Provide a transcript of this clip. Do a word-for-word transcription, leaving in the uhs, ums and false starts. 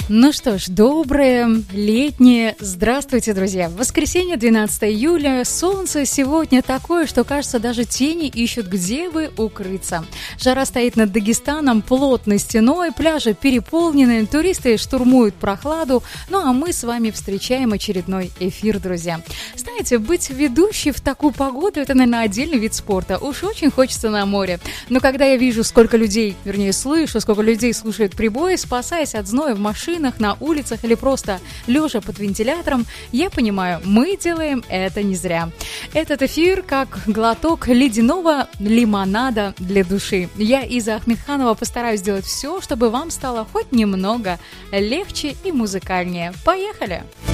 Ну что ж, доброе летнее здравствуйте, друзья. Воскресенье, двенадцатое июля. Солнце сегодня такое, что, кажется, даже тени ищут, где бы укрыться. Жара стоит над Дагестаном плотной стеной, пляжи переполнены, туристы штурмуют прохладу. Ну а мы с вами встречаем очередной эфир, друзья. Знаете, быть ведущей в такую погоду – это, наверное, отдельный вид спорта. Уж очень хочется на море. Но когда я вижу, сколько людей, вернее, слышу, сколько людей слушают прибои, спасаясь от зноя в машине, на улицах или просто лежа под вентилятором, я понимаю, мы делаем это не зря. Этот эфир как глоток ледяного лимонада для души. Я, Иза Ахмедханова, постараюсь сделать все, чтобы вам стало хоть немного легче и музыкальнее. Поехали!